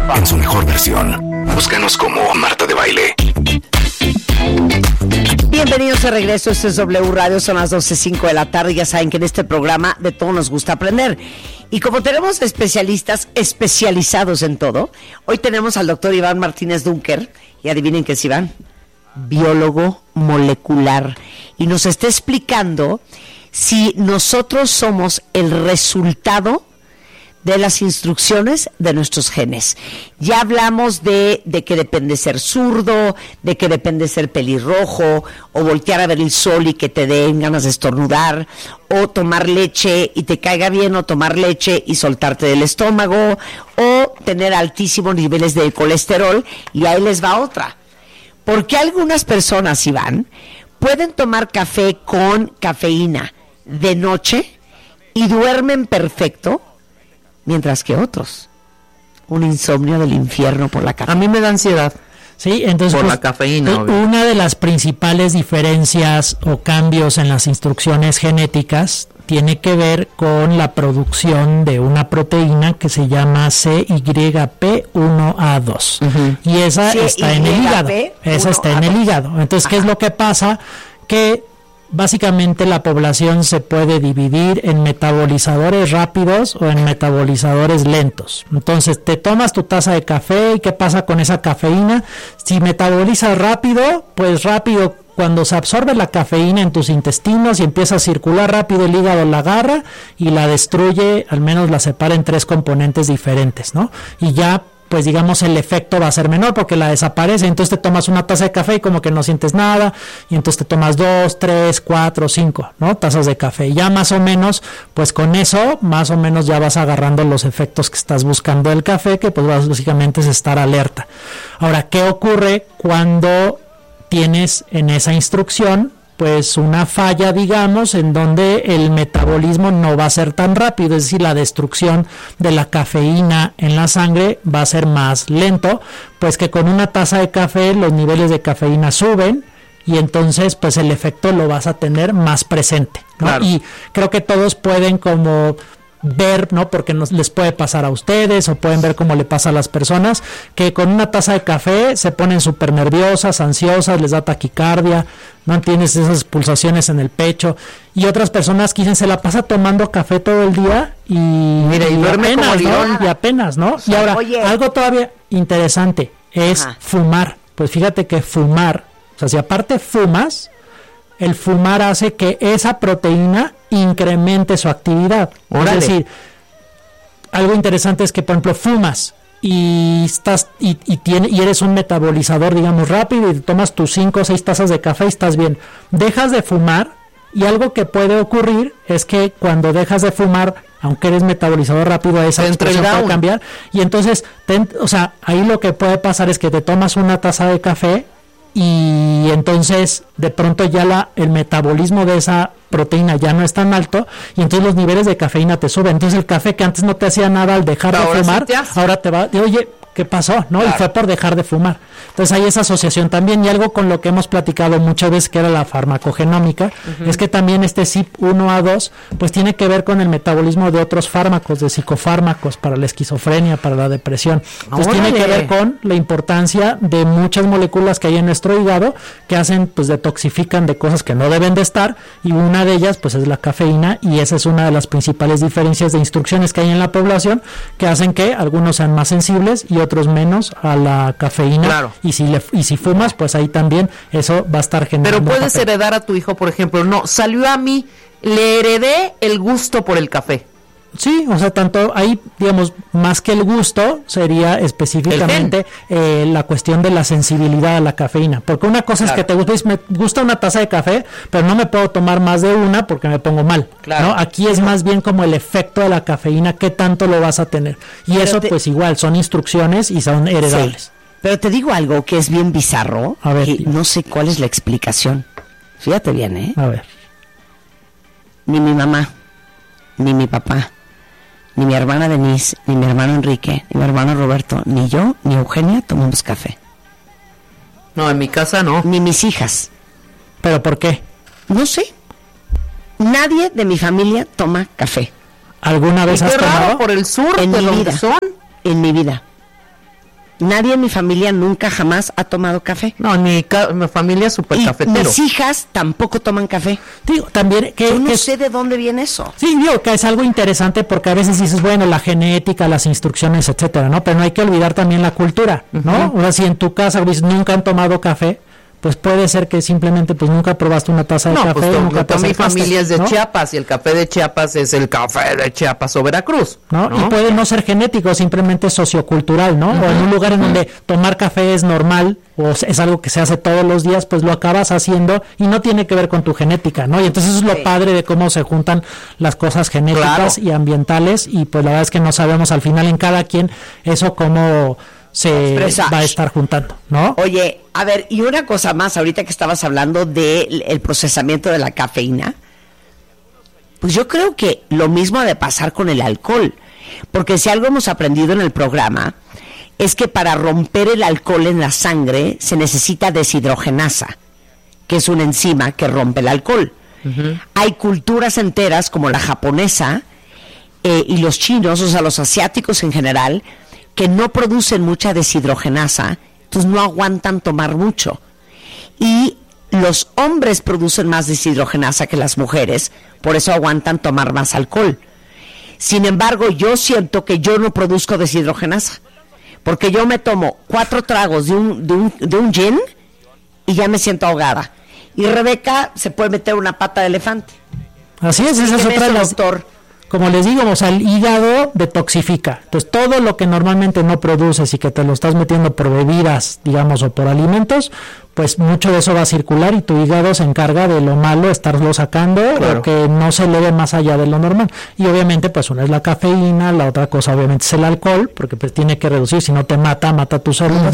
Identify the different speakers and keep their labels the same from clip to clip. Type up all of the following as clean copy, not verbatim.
Speaker 1: en su mejor versión. Búscanos como Marta de Baile.
Speaker 2: Bienvenidos de regreso, esto es W Radio, son las 12:05 de la tarde. Ya saben que en este programa de todo nos gusta aprender. Y como tenemos especialistas especializados en todo, hoy tenemos al doctor Iván Martínez Dunker, y adivinen qué es Iván, biólogo molecular, y nos está explicando si nosotros somos el resultado de las instrucciones de nuestros genes. Ya hablamos de que depende ser zurdo, de que depende ser pelirrojo, o voltear a ver el sol y que te den ganas de estornudar, o tomar leche y te caiga bien, o tomar leche y soltarte del estómago, o tener altísimos niveles de colesterol, y ahí les va otra. ¿Por qué algunas personas, Iván, pueden tomar café con cafeína de noche y duermen perfecto, mientras que otros, un insomnio del infierno por la cafeína?
Speaker 3: A mí me da ansiedad.
Speaker 4: Sí, entonces
Speaker 3: por la cafeína.
Speaker 4: Una de las principales diferencias o cambios en las instrucciones genéticas tiene que ver con la producción de una proteína que se llama CYP1A2.
Speaker 2: Uh-huh.
Speaker 4: Y esa está en el hígado. Esa está en el hígado. Entonces, ¿qué es lo que pasa? Que básicamente la población se puede dividir en metabolizadores rápidos o en metabolizadores lentos. Entonces te tomas tu taza de café y ¿qué pasa con esa cafeína? Si metabolizas rápido, pues rápido, cuando se absorbe la cafeína en tus intestinos y empieza a circular rápido, el hígado la agarra y la destruye, al menos la separa en 3 componentes diferentes, ¿no? Y ya, pues digamos, el efecto va a ser menor porque la desaparece. Entonces te tomas una taza de café y como que no sientes nada, y entonces te tomas 2, 3, 4, 5, ¿no? Tazas de café. Y ya más o menos, pues con eso, más o menos ya vas agarrando los efectos que estás buscando del café, que pues básicamente es estar alerta. Ahora, ¿qué ocurre cuando tienes en esa instrucción pues una falla, digamos, en donde el metabolismo no va a ser tan rápido? Es decir, la destrucción de la cafeína en la sangre va a ser más lento, pues que con una taza de café los niveles de cafeína suben y entonces pues el efecto lo vas a tener más presente, ¿no? Claro. Y creo que todos pueden como ver, ¿no? Porque les puede pasar a ustedes, o pueden ver cómo le pasa a las personas que con una taza de café se ponen súper nerviosas, ansiosas, les da taquicardia, no tienes esas pulsaciones en el pecho, y otras personas que dicen se la pasa tomando café todo el día y, mira, y duerme apenas, como ¿no? Y apenas, ¿no? O sea, y ahora, algo todavía interesante es fumar. Pues fíjate que fumar, o sea, si aparte fumas, el fumar hace que esa proteína incremente su actividad. ¡Órale! Es decir, algo interesante es que, por ejemplo, fumas y estás y eres un metabolizador, digamos, rápido, y te tomas tus 5 o 6 tazas de café y estás bien. Dejas de fumar, y algo que puede ocurrir es que cuando dejas de fumar, aunque eres metabolizador rápido, esa expresión puede cambiar, y entonces, o sea, ahí lo que puede pasar es que te tomas una taza de café y entonces de pronto ya el metabolismo de esa proteína ya no es tan alto, y entonces los niveles de cafeína te suben. Entonces el café que antes no te hacía nada al dejar de fumar, ahora te va, oye, ¿qué pasó? ¿No? Claro. Y fue por dejar de fumar. Entonces hay esa asociación también, y algo con lo que hemos platicado muchas veces, que era la farmacogenómica, es que también este CYP1A2 pues tiene que ver con el metabolismo de otros fármacos, de psicofármacos para la esquizofrenia, para la depresión. Entonces tiene que ver con la importancia de muchas moléculas que hay en nuestro hígado que hacen, pues detoxifican de cosas que no deben de estar, y una de ellas pues es la cafeína, y esa es una de las principales diferencias de instrucciones que hay en la población, que hacen que algunos sean más sensibles y otros menos a la cafeína. Claro. Y si fumas, pues ahí también eso va a estar generando.
Speaker 3: Pero puedes heredar a tu hijo, por ejemplo. No, salió a mí, le heredé el gusto por el café.
Speaker 4: Sí, o sea, tanto ahí, digamos, más que el gusto, sería específicamente la cuestión de la sensibilidad a la cafeína. Porque una cosa es que te gusta, me gusta una taza de café, pero no me puedo tomar más de una porque me pongo mal, ¿no? Aquí es más bien como el efecto de la cafeína, qué tanto lo vas a tener. Y pero eso, pues igual, son instrucciones y son heredables. Sí.
Speaker 2: Pero te digo algo que es bien bizarro,
Speaker 4: a ver,
Speaker 2: no sé cuál es la explicación. Fíjate bien, ¿eh?
Speaker 4: A ver.
Speaker 2: Ni mi mamá, ni mi papá, ni mi hermana Denise, ni mi hermano Enrique, ni mi hermano Roberto, ni yo, ni Eugenia tomamos café.
Speaker 3: No, en mi casa no.
Speaker 2: Ni mis hijas.
Speaker 4: ¿Pero por qué?
Speaker 2: No sé. Nadie de mi familia toma café.
Speaker 4: ¿Alguna vez has tomado?
Speaker 3: ¿Por el sur?
Speaker 2: En mi vida. En mi vida. Nadie en mi familia nunca jamás ha tomado café.
Speaker 3: No, mi familia es súper cafetero.
Speaker 2: Mis hijas tampoco toman café.
Speaker 4: Digo, también
Speaker 2: yo no sé de dónde viene eso.
Speaker 4: Sí, digo que es algo interesante porque a veces dices, bueno, la genética, las instrucciones, etcétera, ¿no? Pero no hay que olvidar también la cultura, ¿no? O sea, si en tu casa nunca han tomado café, pues puede ser que simplemente pues nunca probaste una taza de café.
Speaker 3: Pues
Speaker 4: nunca te
Speaker 3: mi familia es de
Speaker 4: ¿no?
Speaker 3: Chiapas, y el café de Chiapas es el café de Chiapas o Veracruz,
Speaker 4: ¿no? Y puede no ser genético, simplemente sociocultural, ¿no? O en un lugar en donde tomar café es normal o es algo que se hace todos los días, pues lo acabas haciendo y no tiene que ver con tu genética, ¿no? Y entonces eso es lo padre de cómo se juntan las cosas genéticas y ambientales, y pues la verdad es que no sabemos al final en cada quien eso cómo se va a estar juntando, ¿no?
Speaker 2: Oye, a ver, y una cosa más, ahorita que estabas hablando del procesamiento de la cafeína, pues yo creo que lo mismo ha de pasar con el alcohol, porque si algo hemos aprendido en el programa, es que para romper el alcohol en la sangre se necesita deshidrogenasa, que es una enzima que rompe el alcohol. Hay culturas enteras, como la japonesa y los chinos, o sea, los asiáticos en general, que no producen mucha deshidrogenasa, entonces no aguantan tomar mucho. Y los hombres producen más deshidrogenasa que las mujeres, por eso aguantan tomar más alcohol. Sin embargo, yo siento que yo no produzco deshidrogenasa, porque yo me tomo 4 tragos de un gin y ya me siento ahogada. Y Rebeca se puede meter una pata de elefante.
Speaker 4: Así es, esa es otra de las... Como les digo, o sea, el hígado detoxifica. Entonces, todo lo que normalmente no produces y que te lo estás metiendo por bebidas, digamos, o por alimentos, pues mucho de eso va a circular y tu hígado se encarga de lo malo, estarlo sacando, o que no se eleve más allá de lo normal. Y obviamente, pues una es la cafeína, la otra cosa obviamente es el alcohol, porque pues tiene que reducir, si no te mata tus células.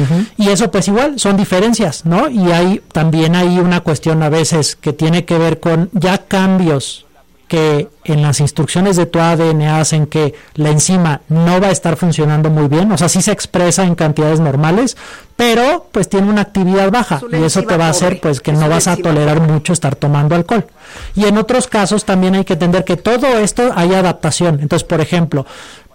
Speaker 4: Y eso pues igual, son diferencias, ¿no? Y también hay una cuestión a veces que tiene que ver con ya cambios que en las instrucciones de tu ADN hacen que la enzima no va a estar funcionando muy bien, o sea, sí se expresa en cantidades normales, pero pues tiene una actividad baja y eso te va a hacer pues que no vas a tolerar mucho estar tomando alcohol. Y en otros casos también hay que entender que todo esto hay adaptación. Entonces, por ejemplo,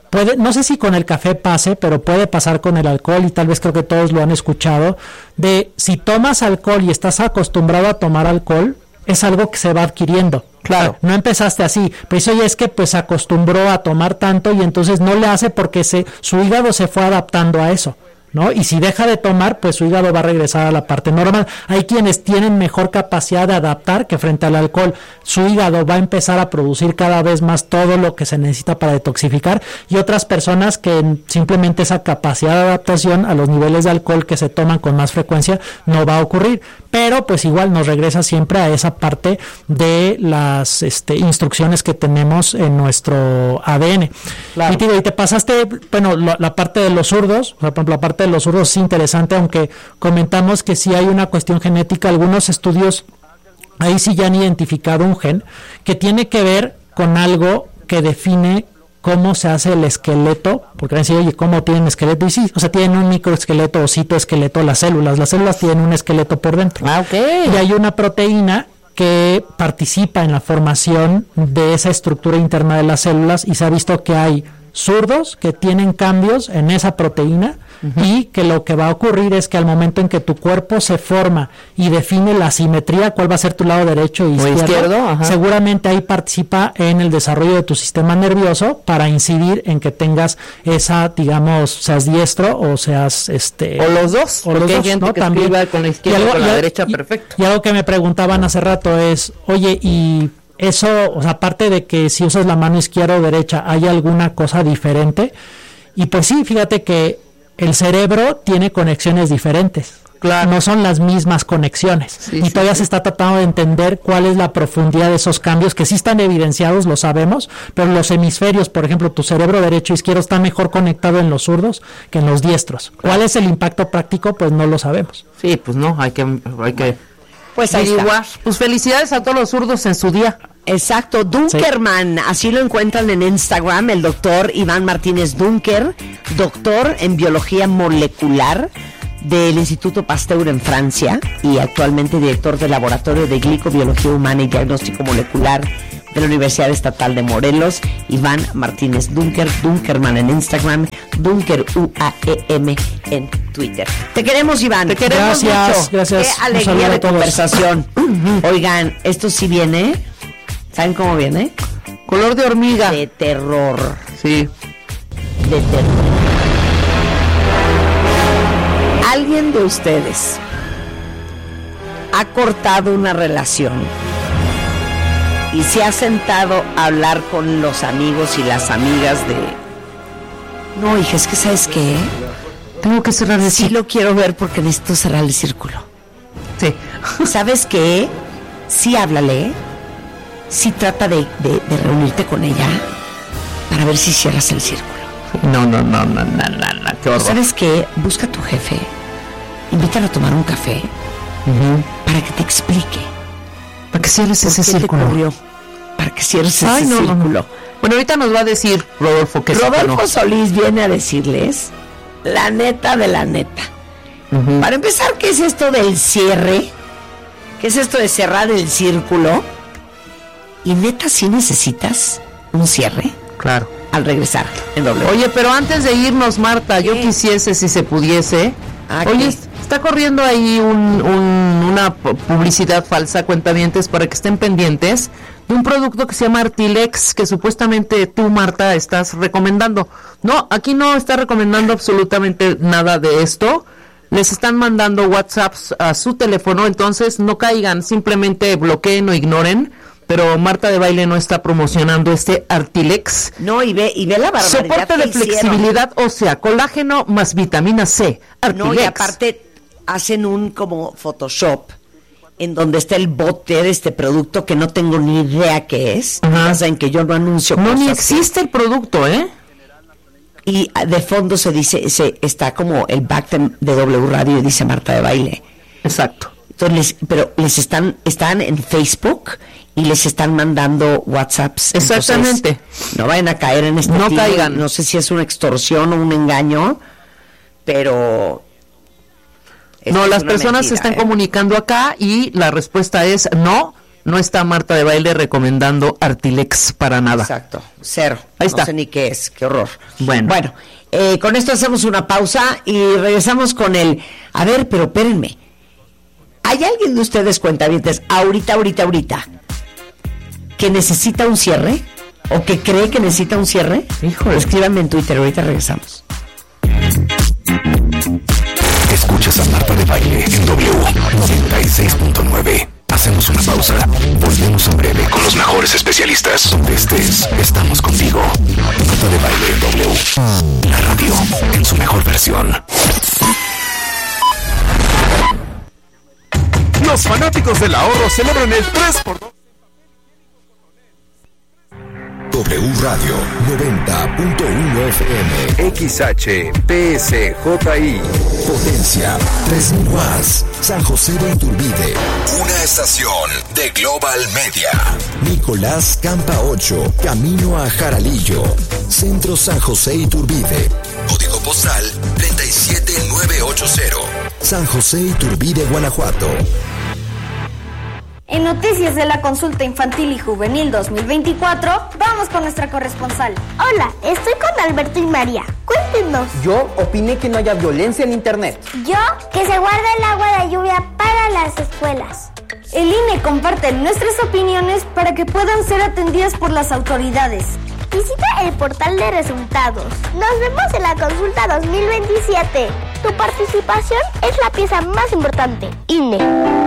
Speaker 4: no sé si con el café pase, pero puede pasar con el alcohol, y tal vez creo que todos lo han escuchado, de si tomas alcohol y estás acostumbrado a tomar alcohol, es algo que se va adquiriendo. Claro, no empezaste así, pero eso ya es que pues se acostumbró a tomar tanto y entonces no le hace porque su hígado se fue adaptando a eso, ¿no? Y si deja de tomar, pues su hígado va a regresar a la parte normal. Hay quienes tienen mejor capacidad de adaptar, que frente al alcohol su hígado va a empezar a producir cada vez más todo lo que se necesita para detoxificar, y otras personas que simplemente esa capacidad de adaptación a los niveles de alcohol que se toman con más frecuencia no va a ocurrir. Pero pues igual nos regresa siempre a esa parte de las instrucciones que tenemos en nuestro ADN. Claro. Y te pasaste, bueno, la parte de los zurdos, o sea, por ejemplo, la parte de los zurdos es interesante, aunque comentamos que sí hay una cuestión genética. Algunos estudios ahí sí ya han identificado un gen que tiene que ver con algo que define cómo se hace el esqueleto, porque van a decir, oye, ¿cómo tienen esqueleto? Y sí, o sea, tienen un microesqueleto o citoesqueleto las células tienen un esqueleto por dentro. Y hay una proteína que participa en la formación de esa estructura interna de las células, y se ha visto que hay zurdos que tienen cambios en esa proteína, y que lo que va a ocurrir es que al momento en que tu cuerpo se forma y define la simetría, cuál va a ser tu lado derecho e izquierdo, seguramente ahí participa en el desarrollo de tu sistema nervioso para incidir en que tengas esa, digamos, seas diestro o seas
Speaker 3: o los dos,
Speaker 4: o los dos,
Speaker 3: gente, ¿no? Que
Speaker 4: también
Speaker 3: con la izquierda y con la derecha, perfecto.
Speaker 4: Y algo que me preguntaban hace rato es, oye, y eso, o sea, aparte de que si usas la mano izquierda o derecha, ¿hay alguna cosa diferente? Y pues sí, fíjate que el cerebro tiene conexiones diferentes. Claro. No son las mismas conexiones. Y todavía se está tratando de entender cuál es la profundidad de esos cambios, que sí están evidenciados, lo sabemos, pero los hemisferios, por ejemplo, tu cerebro derecho e izquierdo está mejor conectado en los zurdos que en los diestros. ¿Cuál es el impacto práctico? Pues no lo sabemos.
Speaker 3: Sí, pues no, hay que
Speaker 2: pues ahí
Speaker 3: está. Pues felicidades a todos los zurdos en su día.
Speaker 2: Exacto, Dunkerman, así lo encuentran en Instagram, el doctor Iván Martínez Dunker, doctor en biología molecular del Instituto Pasteur en Francia y actualmente director del Laboratorio de Glicobiología Humana y Diagnóstico Molecular de la Universidad Estatal de Morelos, Iván Martínez Dunkerman en Instagram, Dunker UAEM en Twitter. Te queremos, Iván. Te queremos mucho.
Speaker 4: Gracias.
Speaker 2: Qué alegría de conversación. Oigan, esto sí viene. ¿Saben cómo viene?
Speaker 3: Color de hormiga.
Speaker 2: De terror.
Speaker 3: Sí.
Speaker 2: De terror. ¿Alguien de ustedes ha cortado una relación y se ha sentado a hablar con los amigos y las amigas de... No, hija, es que ¿sabes qué?
Speaker 3: Tengo que cerrar el
Speaker 2: Sí lo quiero ver porque necesito cerrar el círculo.
Speaker 3: Sí.
Speaker 2: ¿Sabes qué? Sí, háblale. Sí, trata de reunirte con ella para ver si cierras el círculo.
Speaker 3: No, qué horror.
Speaker 2: ¿Sabes qué? Busca a tu jefe, invítalo a tomar un café para que te explique.
Speaker 3: Para que cierres ese
Speaker 2: ¿Qué te
Speaker 3: círculo?
Speaker 2: ocurrió? Para que cierres ese círculo.
Speaker 3: No. Bueno, ahorita nos va a decir Rodolfo que
Speaker 2: Rodolfo Solís viene a decirles la neta de la neta. Para empezar, ¿qué es esto del cierre? ¿Qué es esto de cerrar el círculo? Y neta, ¿sí necesitas un cierre?
Speaker 3: Claro.
Speaker 2: Al regresar en doble.
Speaker 3: Oye, pero antes de irnos, Marta, yo quisiese, si se pudiese. Oye, está corriendo ahí una publicidad falsa, cuentavientes, para que estén pendientes de un producto que se llama Artilex, que supuestamente tú, Marta, estás recomendando. No, aquí no está recomendando absolutamente nada de esto. Les están mandando WhatsApps a su teléfono, entonces no caigan, simplemente bloqueen o ignoren. Pero Marta de Baile no está promocionando este Artilex.
Speaker 2: No, y ve la barbaridad.
Speaker 3: Soporte de flexibilidad ósea, colágeno más vitamina C. Artilex.
Speaker 2: No, y aparte hacen un como Photoshop en donde está el bote de este producto que no tengo ni idea qué es. En que yo no anuncio
Speaker 3: no,
Speaker 2: cosas.
Speaker 3: Ni existe el producto, ¿eh?
Speaker 2: Y de fondo se dice, está como el back de W Radio y dice Marta de Baile.
Speaker 3: Exacto.
Speaker 2: Entonces, pero están en Facebook y les están mandando WhatsApps.
Speaker 3: Exactamente.
Speaker 2: Entonces, no vayan a caer en este
Speaker 3: No
Speaker 2: tiro.
Speaker 3: caigan.
Speaker 2: No sé si es una extorsión o un engaño, pero...
Speaker 3: No, las personas se están comunicando acá y la respuesta es no está Marta de Baile recomendando Artilex para nada.
Speaker 2: Exacto, cero.
Speaker 3: Ahí está.
Speaker 2: No sé ni qué es, qué horror.
Speaker 3: Bueno,
Speaker 2: con esto hacemos una pausa y regresamos con el... A ver, pero espérenme. ¿Hay alguien de ustedes, cuentavientes, ahorita, que necesita un cierre? ¿O que cree que necesita un cierre?
Speaker 3: Híjole.
Speaker 2: Escríbanme en Twitter, ahorita regresamos.
Speaker 1: Escuchas a Marta de Baile en W 96.9. Hacemos una pausa. Volvemos en breve con los mejores especialistas. Donde estés, estamos contigo. Marta de Baile en W. La radio en su mejor versión.
Speaker 5: Los fanáticos del ahorro celebran el 3x2.
Speaker 6: W Radio 90.1 FM
Speaker 5: XHPSJI
Speaker 6: Potencia 3000 watts San José de Iturbide. Una estación de Global Media. Nicolás Campa 8, camino a Jaralillo. Centro San José Iturbide. Código postal 37980. San José Iturbide, Guanajuato.
Speaker 7: En Noticias de la Consulta Infantil y Juvenil 2024, vamos con nuestra corresponsal.
Speaker 8: Hola, estoy con Alberto y María. Cuéntenos.
Speaker 9: Yo opiné que no haya violencia en internet.
Speaker 8: Yo, que se guarde el agua de lluvia para las escuelas.
Speaker 7: El INE comparte nuestras opiniones para que puedan ser atendidas por las autoridades.
Speaker 8: Visita el portal de resultados. Nos vemos en la consulta 2027. Tu participación es la pieza más importante. INE.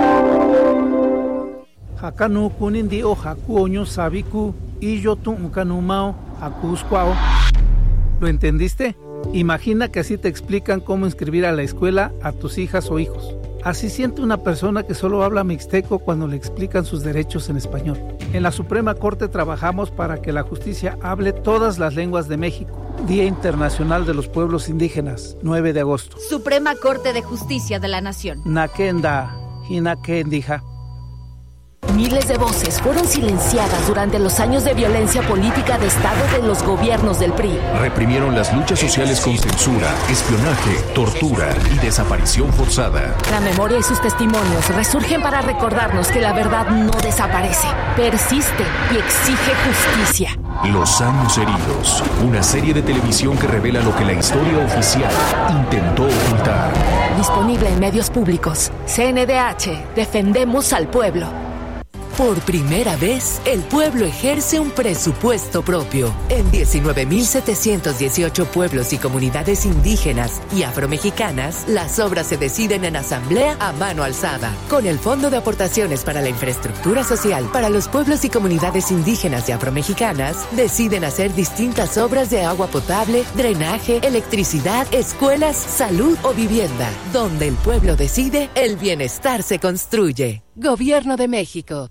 Speaker 10: Hakanu kunindi o hakuoño sabiku y yo tu kanumao hakuscuao. ¿Lo entendiste? Imagina que así te explican cómo inscribir a la escuela a tus hijas o hijos. Así siente una persona que solo habla mixteco cuando le explican sus derechos en español. En la Suprema Corte trabajamos para que la justicia hable todas las lenguas de México. Día Internacional de los Pueblos Indígenas, 9 de agosto.
Speaker 11: Suprema Corte de Justicia de la Nación.
Speaker 10: Nakenda, Hinakendija.
Speaker 11: Miles de voces fueron silenciadas durante los años de violencia política de Estado de los gobiernos del PRI.
Speaker 12: Reprimieron las luchas sociales con censura, espionaje, tortura y desaparición forzada.
Speaker 11: La memoria y sus testimonios resurgen para recordarnos que la verdad no desaparece, persiste y exige justicia.
Speaker 12: Los años heridos, una serie de televisión que revela lo que la historia oficial intentó ocultar.
Speaker 11: Disponible en medios públicos. CNDH, defendemos al pueblo.
Speaker 13: Por primera vez, el pueblo ejerce un presupuesto propio. En 19.718 pueblos y comunidades indígenas y afromexicanas, las obras se deciden en asamblea a mano alzada. Con el Fondo de Aportaciones para la Infraestructura Social para los pueblos y comunidades indígenas y afromexicanas, deciden hacer distintas obras de agua potable, drenaje, electricidad, escuelas, salud o vivienda. Donde el pueblo decide, el bienestar se construye. Gobierno de México.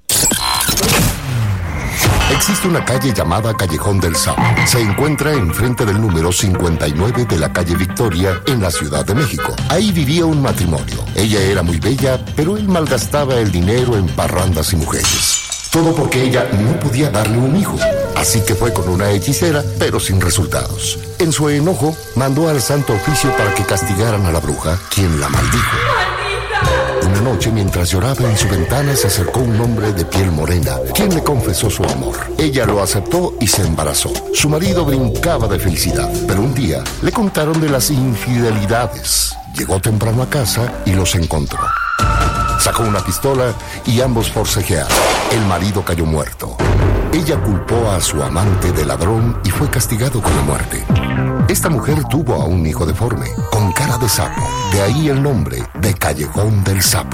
Speaker 1: Existe una calle llamada Callejón del Sapo. Se encuentra enfrente del número 59 de la calle Victoria, en la Ciudad de México. Ahí vivía un matrimonio. Ella era muy bella, pero él malgastaba el dinero en parrandas y mujeres. Todo porque ella no podía darle un hijo. Así que fue con una hechicera, pero sin resultados. En su enojo, mandó al Santo Oficio para que castigaran a la bruja, quien la maldijo. Una noche, mientras lloraba en su ventana, se acercó un hombre de piel morena, quien le confesó su amor. Ella lo aceptó y se embarazó. Su marido brincaba de felicidad, pero un día le contaron de las infidelidades. Llegó temprano a casa y los encontró. Sacó una pistola y ambos forcejearon. El marido cayó muerto. Ella culpó a su amante de ladrón y fue castigado con la muerte. Esta mujer tuvo a un hijo deforme, con cara de sapo. De ahí el nombre de Callejón del Sapo.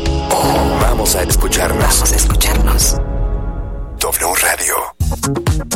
Speaker 6: Vamos a escucharnos. W Radio.